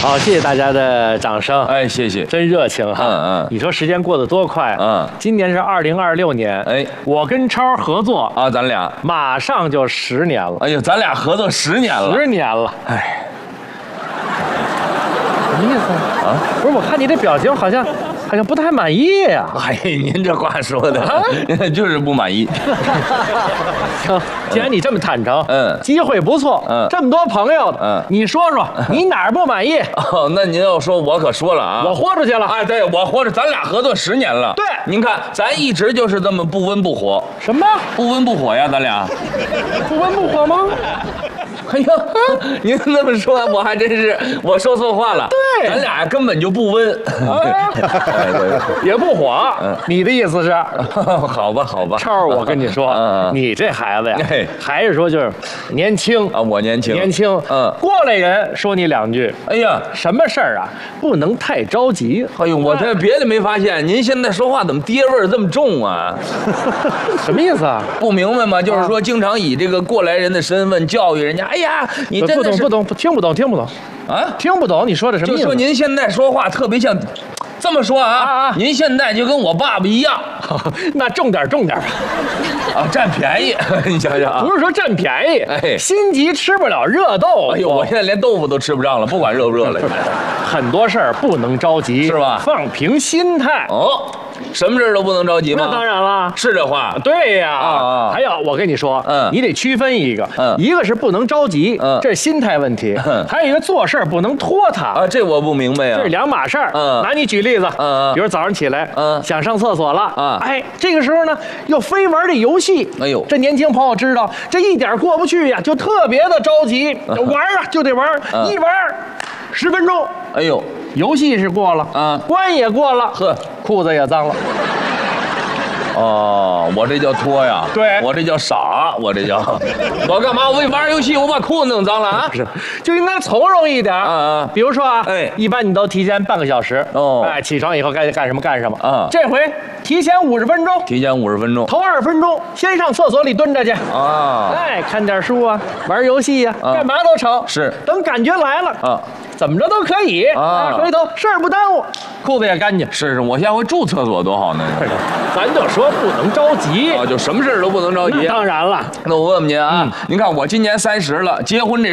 好，谢谢大家的掌声。 哎，谢谢。 真热情哈。你说时间过得多快啊！今年是2026年。哎，我跟超合作啊，咱俩马上就10年了。 哎呦，咱俩合作10年了。 10年了。哎，什么意思啊？不是，我看你这表情好像不太满意呀。 哎，您这话说的，就是不满意。 行，既然你这么坦诚，机会不错，这么多朋友，你说说你哪儿不满意？ 哦，那您要说，我可说了啊， 我豁出去了。 哎，对，我豁出，咱俩合作10年了。 对， 您看，咱一直就是这么不温不火。 什么？ 不温不火呀，咱俩。 不温不火吗？ 哎呦，您这么说，我还真是我说错话了。 对， 咱俩根本就不温， 也不火。你的意思是？ 好吧，好吧。 超，我跟你说，你这孩子呀，还是说就是年轻啊，我年轻， 年轻。过来人说你2句。 哎呀， 什么事儿啊？不能太着急。 哎呦，我这别的没发现，您现在说话怎么爹味儿这么重啊？ 什么意思啊？ 不明白吗？就是说，经常以这个过来人的身份教育人家。哎呀，你真的是不懂，听不懂啊？听不懂你说的什么意思？ 就说您现在说话特别像，这么说啊，您现在就跟我爸爸一样。 那重点啊，占便宜，你想想啊， 不是说占便宜，哎，心急吃不了热豆腐。 哎呦，我现在连豆腐都吃不上了，不管热不热了。 很多事儿不能着急， 是吧？ 放平心态。 哦，什么事都不能着急吗？ 那当然了， 是这话。 对呀，还有我跟你说，你得区分一个，一个是不能着急，这是心态问题；还有一个做事不能拖沓啊，这我不明白呀， 这是2码事儿。拿你举例子，比如早上起来，想上厕所了，哎，这个时候呢又非玩这游戏，哎呦，这年轻朋友知道这一点过不去呀，就特别的着急，玩啊就得玩，一玩10分钟， 哎呦， 游戏是过了，关也过了，呵，裤子也脏了。 哦，我这叫拖呀， 对， 我这叫傻，我这叫，我干嘛？我为玩游戏，我把裤子弄脏了啊？ 不是，就应该从容一点啊。比如说啊，哎，一般你都提前半个小时哦，哎，起床以后该干什么干什么啊。这回提前50分钟， 提前50分钟， 头20分钟先上厕所里蹲着去啊，哎，看点书啊，玩游戏呀，干嘛都成。是，等感觉来了啊。怎么着都可以啊！回头事儿不耽误，裤子也干净。 是，我下回住厕所多好呢。 咱就说不能着急啊，就什么事都不能着急。 当然了， 那我问问您啊，您看我今年30了，结婚这